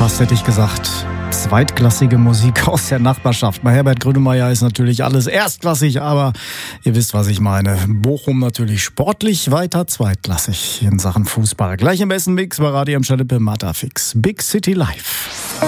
fast hätte ich gesagt, zweitklassige Musik aus der Nachbarschaft. Bei Herbert Grönemeyer ist natürlich alles erstklassig, aber ihr wisst, was ich meine. Bochum natürlich sportlich weiter zweitklassig in Sachen Fußball. Gleich im besten Mix bei Radio Amsterdam Matafix. Big City Live.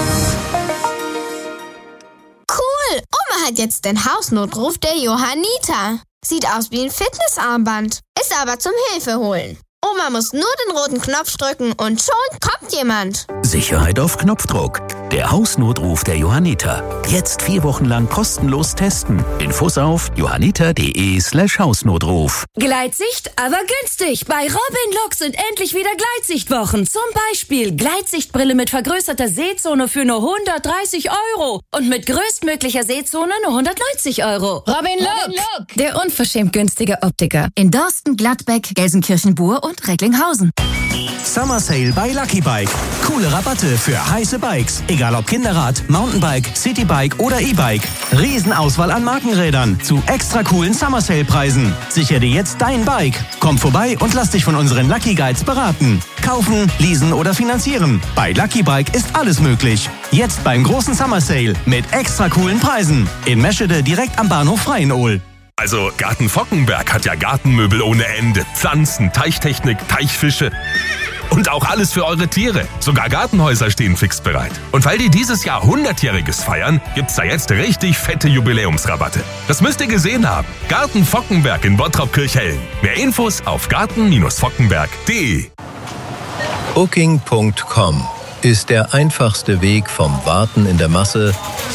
Cool! Oma hat jetzt den Hausnotruf der Johanniter. Sieht aus wie ein Fitnessarmband, ist aber zum Hilfeholen. Oma muss nur den roten Knopf drücken und schon kommt jemand. Sicherheit auf Knopfdruck. Der Hausnotruf der Johanniter. Jetzt 4 Wochen lang kostenlos testen. Infos auf johanniter.de/Hausnotruf. Gleitsicht, aber günstig. Bei Robin Look sind endlich wieder Gleitsichtwochen. Zum Beispiel Gleitsichtbrille mit vergrößerter Sehzone für nur 130 € und mit größtmöglicher Sehzone nur 190 €. Robin Look, Der unverschämt günstige Optiker. in Dorsten, Gladbeck, Gelsenkirchen-Bur und Recklinghausen. Summer Sale bei Lucky Bike. Coole Rabatte für heiße Bikes. Egal ob Kinderrad, Mountainbike, Citybike oder E-Bike. Riesenauswahl an Markenrädern zu extra coolen Summer Sale Preisen. Sichere dir jetzt dein Bike. Komm vorbei und lass dich von unseren Lucky Guides beraten. Kaufen, leasen oder finanzieren. Bei Lucky Bike ist alles möglich. Jetzt beim großen Summer Sale mit extra coolen Preisen. In Meschede direkt am Bahnhof Freienohl. Also Garten Fockenberg hat ja Gartenmöbel ohne Ende, Pflanzen, Teichtechnik, Teichfische und auch alles für eure Tiere. Sogar Gartenhäuser stehen fix bereit. Und weil die dieses Jahr 100-jähriges feiern, gibt's da jetzt richtig fette Jubiläumsrabatte. Das müsst ihr gesehen haben. Garten Fockenberg in Bottrop-Kirchhellen. Mehr Infos auf garten-fockenberg.de. Booking.com ist der einfachste Weg vom Warten in der Masse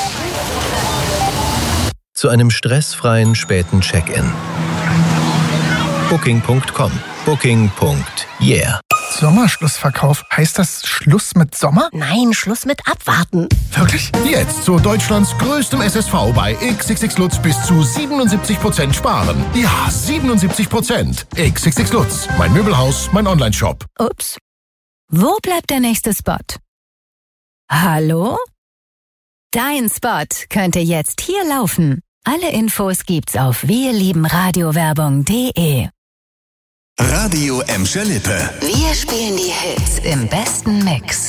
zu einem stressfreien späten Check-in. Booking.com. Booking.yeah. Sommerschlussverkauf. Heißt das Schluss mit Sommer? Nein, Schluss mit Abwarten. Wirklich? Jetzt zu Deutschlands größtem SSV bei XXX Lutz bis zu 77% sparen. Ja, 77%. XXX Lutz. Mein Möbelhaus, mein Onlineshop. Ups. Wo bleibt der nächste Spot? Hallo? Dein Spot könnte jetzt hier laufen. Alle Infos gibt's auf wirliebenradiowerbung.de. Radio Emscher Lippe. Wir spielen die Hits im besten Mix.